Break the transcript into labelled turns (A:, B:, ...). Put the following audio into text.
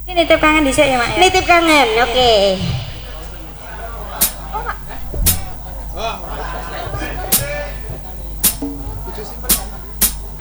A: Ini nitip kangen dhisik ya, Mak ya.
B: Nitip kangen, oke.